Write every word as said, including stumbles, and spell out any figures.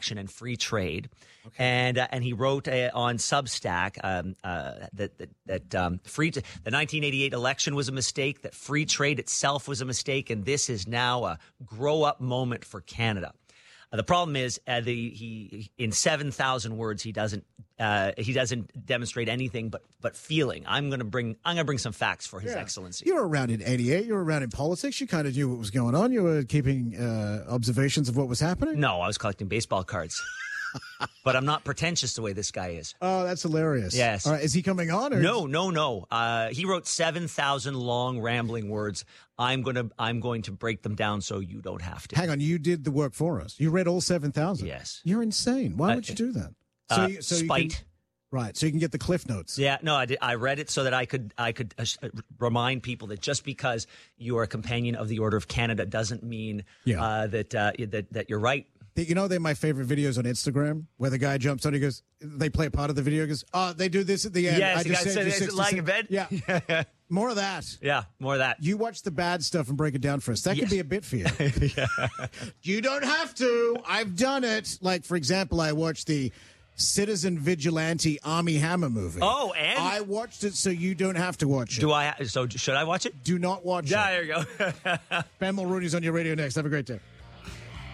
election and free trade. Okay. And uh, and he wrote uh, on Substack um, uh, that that, that um, free t- the nineteen eighty-eight election was a mistake, that free trade itself was a mistake, and this is now a grow up moment for Canada. Uh, the problem is, uh, the he in seven thousand words he doesn't uh, he doesn't demonstrate anything but but feeling. I'm going to bring I'm going to bring some facts for His yeah. Excellency. You were around in eighty-eight. You were around in politics. You kind of knew what was going on. You were keeping uh, observations of what was happening. No, I was collecting baseball cards. But I'm not pretentious the way this guy is. Oh, that's hilarious. Yes. All right, is he coming on? Or no, no, no. Uh, he wrote seven thousand long, rambling words. I'm going to I'm going to break them down so you don't have to. Hang on. You did the work for us. You read all seven thousand. Yes. You're insane. Why Uh, would you do that? So, uh, you, so spite. You can, right. So you can get the Cliff Notes. Yeah, no, I did. I read it so that I could I could uh, remind people that just because you are a companion of the Order of Canada doesn't mean Yeah. uh, that uh, that that you're right. You know, they're my favorite videos on Instagram where the guy jumps on, he goes, they play a part of the video, he goes, oh, they do this at the end. Yes, I the just guy said said you're it's lying in bed. Yeah. More of that. Yeah, more of that. You watch the bad stuff and break it down for us. That could Yes. be a bit for you. Yeah. You don't have to. I've done it. Like, for example, I watched the Citizen Vigilante Army Hammer movie. Oh, and? I watched it so you don't have to watch it. Do I? So should I watch it? Do not watch Yeah, it. there you go. Ben Mulrooney's on your radio next. Have a great day.